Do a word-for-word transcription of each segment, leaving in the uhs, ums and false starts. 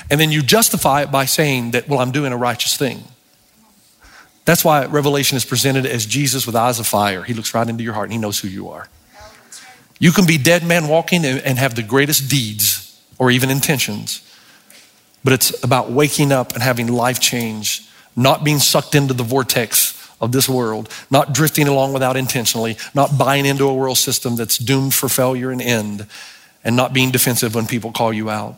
And then you justify it by saying that, well, I'm doing a righteous thing. That's why Revelation is presented as Jesus with eyes of fire. He looks right into your heart and he knows who you are. You can be dead man walking and have the greatest deeds or even intentions, but it's about waking up and having life change, not being sucked into the vortex of this world, not drifting along without intentionally, not buying into a world system that's doomed for failure and end, and not being defensive when people call you out.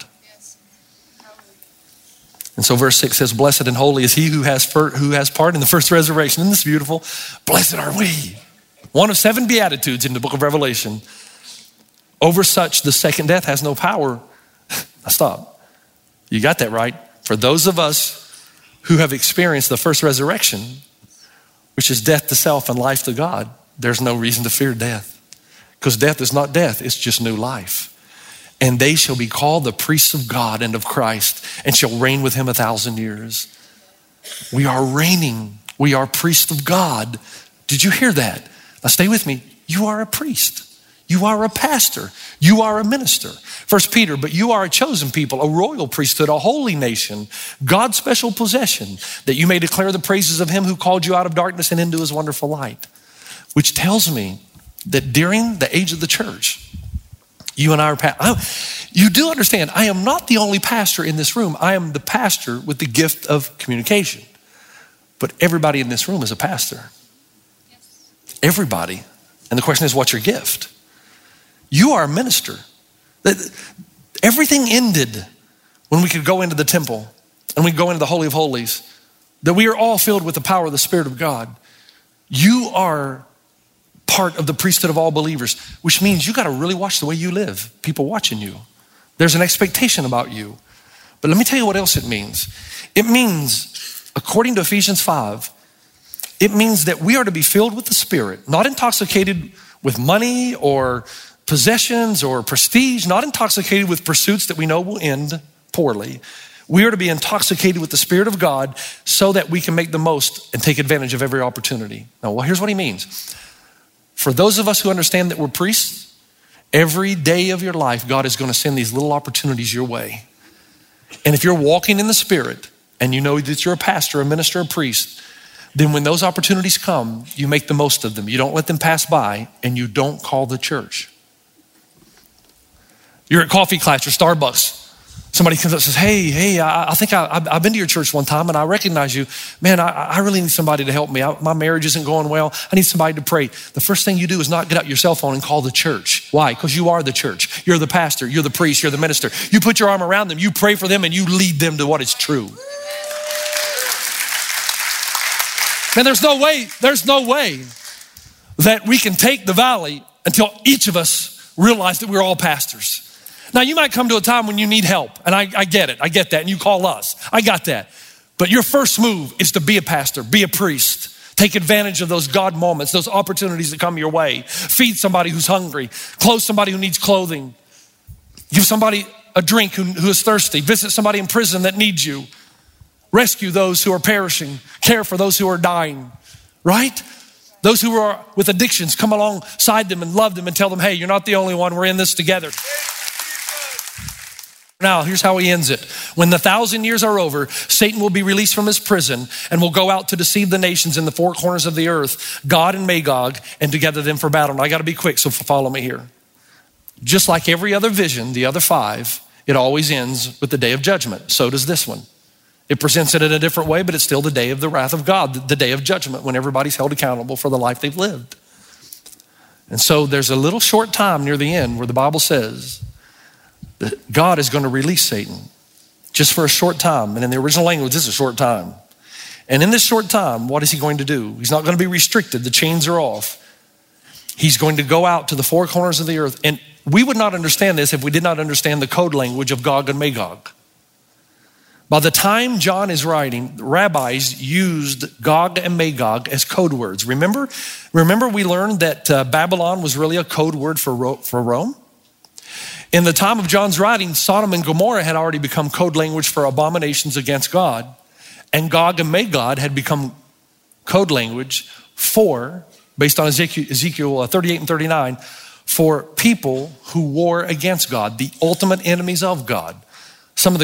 And so verse six says, blessed and holy is he who has, per, who has part in the first resurrection. Isn't this beautiful? Blessed are we. One of seven beatitudes in the book of Revelation. Over such, the second death has no power. Now stop. You got that right. For those of us who have experienced the first resurrection, which is death to self and life to God, there's no reason to fear death. Because death is not death, it's just new life. And they shall be called the priests of God and of Christ, and shall reign with him a thousand years. We are reigning. We are priests of God. Did you hear that? Now stay with me. You are a priest. You are a pastor. You are a minister. First Peter, but you are a chosen people, a royal priesthood, a holy nation, God's special possession, that you may declare the praises of him who called you out of darkness and into his wonderful light. Which tells me that during the age of the church, you and I are, pa- you do understand, I am not the only pastor in this room. I am the pastor with the gift of communication. But everybody in this room is a pastor. Yes. Everybody. And the question is, what's your gift? You are a minister. Everything ended when we could go into the temple and we go into the Holy of Holies, that we are all filled with the power of the Spirit of God. You are part of the priesthood of all believers, which means you got to really watch the way you live. People watching you. There's an expectation about you. But let me tell you what else it means. It means, according to Ephesians five, it means that we are to be filled with the Spirit, not intoxicated with money or possessions or prestige, not intoxicated with pursuits that we know will end poorly. We are to be intoxicated with the Spirit of God so that we can make the most and take advantage of every opportunity. Now, well, here's what he means. For those of us who understand that we're priests, every day of your life, God is going to send these little opportunities your way. And if you're walking in the Spirit and you know that you're a pastor, a minister, a priest, then when those opportunities come, you make the most of them. You don't let them pass by, and you don't call the church. You're at coffee class or Starbucks. Somebody comes up and says, hey, hey, I, I think I, I've been to your church one time and I recognize you. Man, I, I really need somebody to help me. I, my marriage isn't going well. I need somebody to pray. The first thing you do is not get out your cell phone and call the church. Why? Because you are the church. You're the pastor. You're the priest. You're the minister. You put your arm around them. You pray for them and you lead them to what is true. Man, there's no way, there's no way that we can take the valley until each of us realize that we're all pastors. Now, you might come to a time when you need help, and I, I get it. I get that, and you call us. I got that. But your first move is to be a pastor, be a priest. Take advantage of those God moments, those opportunities that come your way. Feed somebody who's hungry. Clothe somebody who needs clothing. Give somebody a drink who, who is thirsty. Visit somebody in prison that needs you. Rescue those who are perishing. Care for those who are dying, right? Those who are with addictions, come alongside them and love them and tell them, hey, you're not the only one. We're in this together. Now, here's how he ends it. When the thousand years are over, Satan will be released from his prison and will go out to deceive the nations in the four corners of the earth, Gog and Magog, and to gather them for battle. Now, I got to be quick, so follow me here. Just like every other vision, the other five, it always ends with the day of judgment. So does this one. It presents it in a different way, but it's still the day of the wrath of God, the day of judgment, when everybody's held accountable for the life they've lived. And so there's a little short time near the end where the Bible says that God is going to release Satan just for a short time. And in the original language, this is a short time. And in this short time, what is he going to do? He's not going to be restricted. The chains are off. He's going to go out to the four corners of the earth. And we would not understand this if we did not understand the code language of Gog and Magog. By the time John is writing, rabbis used Gog and Magog as code words. Remember, remember we learned that uh, Babylon was really a code word for, Ro- for Rome? In the time of John's writing, Sodom and Gomorrah had already become code language for abominations against God. And Gog and Magog had become code language for, based on Ezekiel, Ezekiel thirty-eight and thirty-nine, for people who war against God, the ultimate enemies of God.